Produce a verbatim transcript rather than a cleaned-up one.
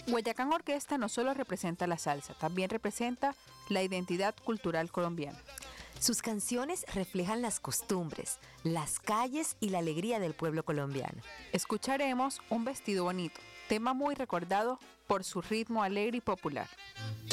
Guayacán Orquesta no solo representa la salsa, también representa la identidad cultural colombiana. Sus canciones reflejan las costumbres, las calles y la alegría del pueblo colombiano. Escucharemos Un vestido bonito, tema muy recordado por su ritmo alegre y popular.